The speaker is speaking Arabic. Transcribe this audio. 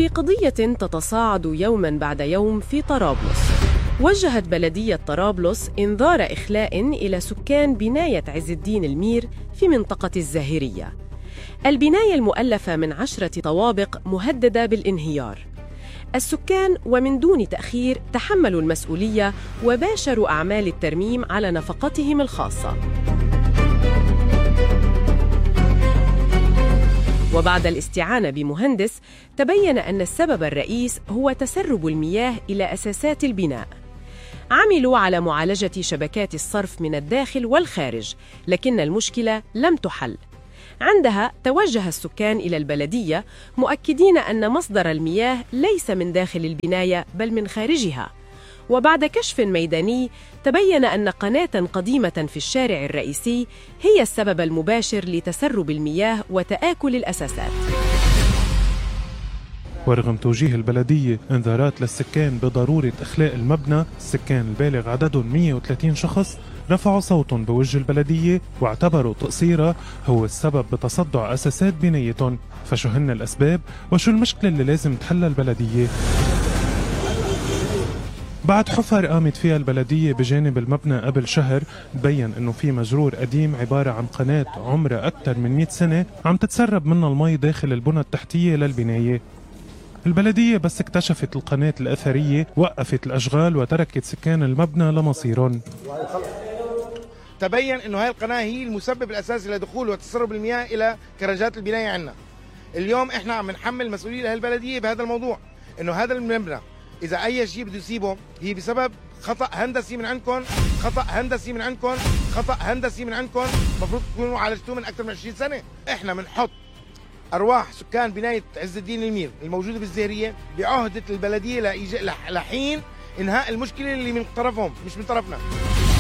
في قضية تتصاعد يوماً بعد يوم في طرابلس، وجهت بلدية طرابلس إنذار إخلاء إلى سكان بناية عز الدين المير في منطقة الزاهرية. البناية المؤلفة من 10 طوابق مهددة بالانهيار. السكان ومن دون تأخير تحملوا المسؤولية وباشروا أعمال الترميم على نفقتهم الخاصة. وبعد الاستعانة بمهندس تبين أن السبب الرئيس هو تسرب المياه إلى أساسات البناء. عملوا على معالجة شبكات الصرف من الداخل والخارج، لكن المشكلة لم تحل. عندها توجه السكان إلى البلدية مؤكدين أن مصدر المياه ليس من داخل البناية بل من خارجها. وبعد كشف ميداني تبين أن قناة قديمة في الشارع الرئيسي هي السبب المباشر لتسرب المياه وتآكل الأساسات. ورغم توجيه البلدية انذارات للسكان بضرورة إخلاء المبنى، السكان البالغ عددهم 130 شخص رفعوا صوتهم بوجه البلدية واعتبروا تقصيرها هو السبب بتصدع أساسات بنايتهم. فشو هن الأسباب وشو المشكلة اللي لازم تحلها البلدية؟ بعد حفر قامت فيها البلدية بجانب المبنى قبل شهر، تبين انه في مجرور قديم عبارة عن قناة عمرها أكثر من 100 سنة عم تتسرب منها المي داخل البنى التحتية للبناية. البلدية بس اكتشفت القناة الأثرية وقفت الأشغال وتركت سكان المبنى لمصيرهم. تبين انه هاي القناة هي المسبب الأساسي لدخول وتسرب المياه إلى كراجات البناية عندنا. اليوم احنا عم نحمل مسؤولية لهالبلدية بهذا الموضوع، انه هذا المبنى إذا أي شيء بده يسيبه هي بسبب خطأ هندسي من عندكم، خطأ هندسي من عندكم، خطأ هندسي من عندكم، المفروض تكونوا عالجتوه من أكثر من 20 سنة. إحنا بنحط أرواح سكان بناية عز الدين المير الموجودة بالزاهرية بعهدة البلدية لحين إنهاء المشكلة اللي من طرفهم مش من طرفنا.